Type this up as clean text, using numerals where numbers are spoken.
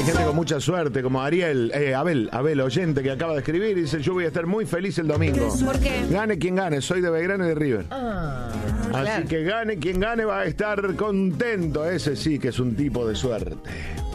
Hay gente con mucha suerte, como Abel oyente, que acaba de escribir y dice: yo voy a estar muy feliz el domingo. ¿Por qué? Gane quien gane, soy de Belgrano y de River. Así claro. que gane quien gane va a estar contento. Ese sí que es un tipo de suerte.